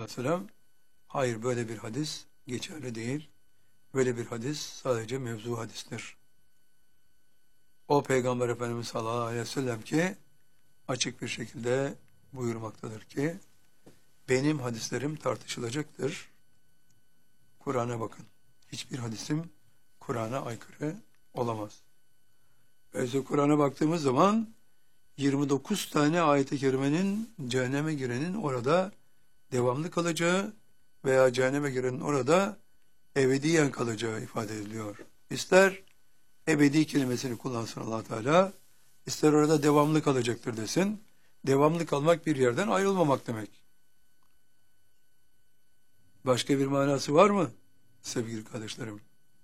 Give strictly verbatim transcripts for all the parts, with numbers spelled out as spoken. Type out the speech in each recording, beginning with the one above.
Aleyhisselam, hayır böyle bir hadis geçerli değil. Böyle bir hadis sadece mevzu hadistir. O Peygamber Efendimiz sallallahu aleyhi ve sellem ki açık bir şekilde buyurmaktadır ki benim hadislerim tartışılacaktır. Kur'an'a bakın. Hiçbir hadisim Kur'an'a aykırı olamaz. Öyleyse Kur'an'a baktığımız zaman yirmi dokuz tane ayet-i kerimenin cehenneme girenin orada devamlı kalacağı veya cehenneme girenin orada ebediyen kalacağı ifade ediliyor. İster ebedi kelimesini kullansın Allah Teala, ister orada devamlı kalacaktır desin. Devamlı kalmak bir yerden ayrılmamak demek. Başka bir manası var mı sevgili kardeşlerim?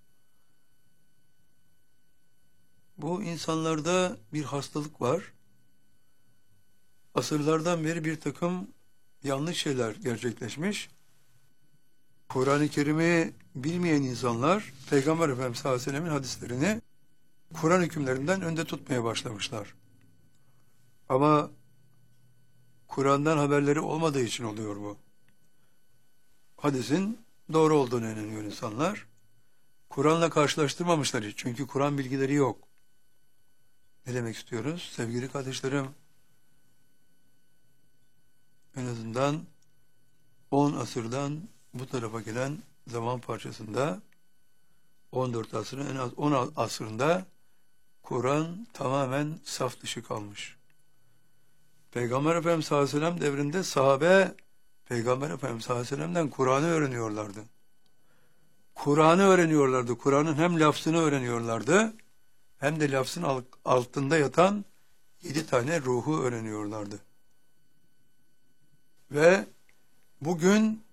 Bu insanlarda bir hastalık var. Asırlardan beri bir takım yanlış şeyler gerçekleşmiş. Kur'an-ı Kerim'i bilmeyen insanlar Peygamber Efendimiz sallallahu aleyhi ve sellem'in hadislerini Kur'an hükümlerinden önde tutmaya başlamışlar. Ama Kur'an'dan haberleri olmadığı için oluyor bu. Hadisin doğru olduğunu inanıyor insanlar. Kur'an'la karşılaştırmamışlar hiç. Çünkü Kur'an bilgileri yok. Ne demek istiyoruz? Sevgili kardeşlerim, en azından on asırdan bu tarafa gelen zaman parçasında on dört asrın en az on asrında Kur'an tamamen saf dışı kalmış. Peygamber Efendimiz sallallahu aleyhi ve sellem devrinde sahabe Peygamber Efendimiz sallallahu aleyhi ve sellem'den Kur'an'ı öğreniyorlardı. Kur'an'ı öğreniyorlardı. Kur'an'ın hem lafzını öğreniyorlardı hem de lafzın altında yatan yedi tane ruhu öğreniyorlardı. Ve bugün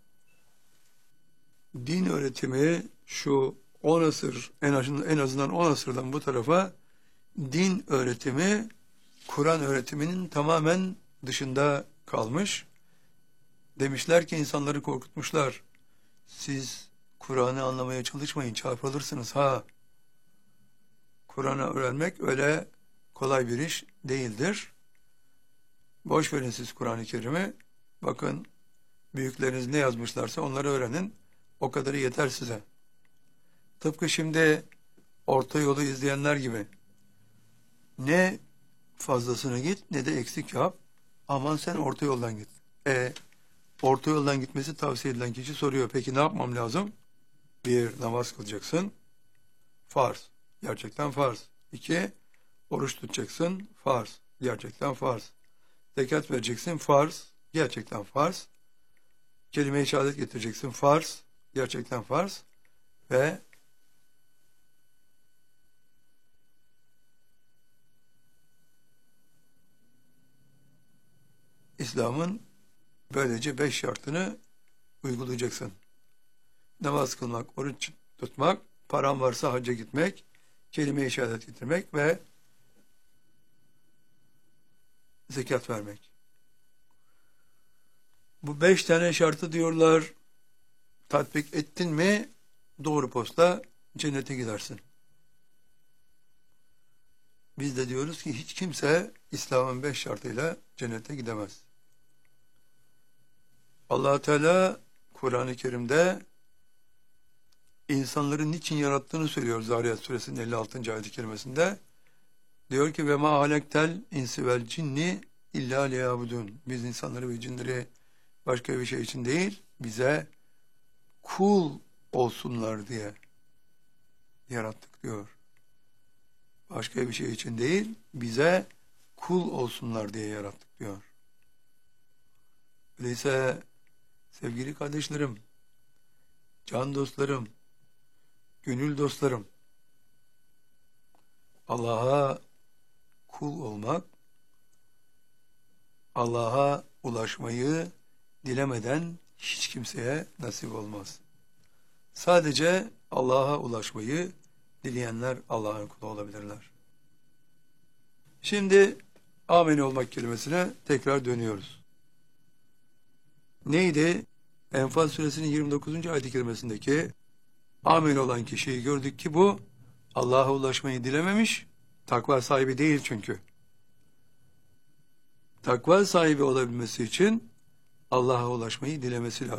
din öğretimi şu on asır, en azından, en azından on asırdan bu tarafa din öğretimi Kur'an öğretiminin tamamen dışında kalmış. Demişler ki insanları korkutmuşlar. Siz Kur'an'ı anlamaya çalışmayın, çarpılırsınız ha. Kur'an'ı öğrenmek öyle kolay bir iş değildir. Boş verin siz Kur'an-ı Kerim'i. Bakın büyükleriniz ne yazmışlarsa onları öğrenin. O kadarı yeter size. Tıpkı şimdi orta yolu izleyenler gibi. Ne fazlasını git ne de eksik yap. Aman sen orta yoldan git. E, orta yoldan gitmesi tavsiye edilen kişi soruyor. Peki ne yapmam lazım? Bir, namaz kılacaksın. Farz. Gerçekten farz. İki, oruç tutacaksın. Farz. Gerçekten farz. Zekat vereceksin. Farz. Gerçekten farz. Kelime-i şehadet getireceksin. Farz. Gerçekten farz. Ve İslam'ın böylece beş şartını uygulayacaksın. Namaz kılmak, oruç tutmak, paran varsa hacca gitmek, kelime-i şehadet getirmek ve zekat vermek. Bu beş tane şartı diyorlar, tatbik ettin mi doğru posta cennete gidersin. Biz de diyoruz ki hiç kimse İslam'ın beş şartıyla cennete gidemez. Allah Teala Kur'an-ı Kerim'de insanları niçin yarattığını söylüyor Zariyat suresinin elli altıncı ayet-i kerimesinde. Diyor ki ve ma halektel insi vel cinni illa liyabudun. Biz insanları ve cinleri başka bir şey için değil, bize kul olsunlar diye yarattık diyor. Başka bir şey için değil, bize kul olsunlar diye yarattık diyor. Öyleyse sevgili kardeşlerim, can dostlarım, gönül dostlarım, Allah'a kul olmak, Allah'a ulaşmayı dilemeden hiç kimseye nasip olmaz. Sadece Allah'a ulaşmayı dileyenler Allah'ın kulu olabilirler. Şimdi amin olmak kelimesine tekrar dönüyoruz. Neydi? Enfal suresinin yirmi dokuzuncu ayet-i kerimesindeki amin olan kişiyi gördük ki bu Allah'a ulaşmayı dilememiş, takva sahibi değil çünkü. Takva sahibi olabilmesi için Allah'a ulaşmayı dilemesi lazım.